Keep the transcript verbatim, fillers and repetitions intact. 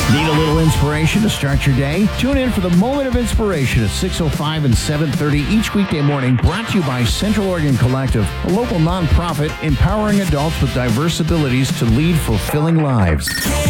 Need a little inspiration to start your day? Tune in for the Moment of Inspiration at six oh five and seven thirty each weekday morning, brought to you by Central Oregon Collective, a local nonprofit empowering adults with diverse abilities to lead fulfilling lives.